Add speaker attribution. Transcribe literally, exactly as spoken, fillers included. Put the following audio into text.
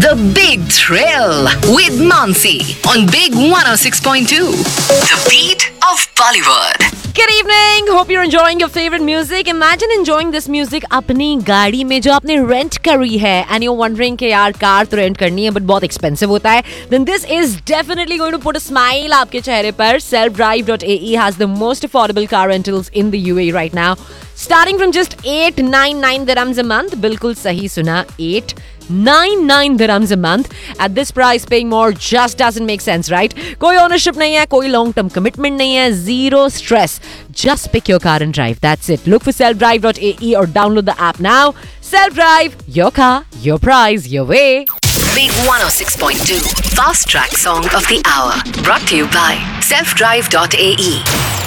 Speaker 1: The Big Thrill with Mansi on Big one oh six point two. The beat of Bollywood.
Speaker 2: Good evening. Hope you're enjoying your favorite music. Imagine enjoying this music अपनी गाड़ी में जो आपने rent करी है and you're wondering कि यार car तो rent करनी है but बहुत expensive होता है. Then this is definitely going to put a smile आपके चेहरे पर. self drive dot a e has the most affordable car rentals in the U A E right now. Starting from just eight ninety-nine dirhams a month. बिल्कुल सही सुना. eight ninety-nine dirhams a month. At this price, paying more just doesn't make sense, right? कोई ownership नहीं है, कोई long term commitment नहीं है, zero stress. Just pick your car and drive. That's it. Look for self drive dot a e or download the app now. Self Drive, your car, your price, your way.
Speaker 1: Big one oh six point two. Fast Track Song of the Hour. Brought to you by self drive dot a e.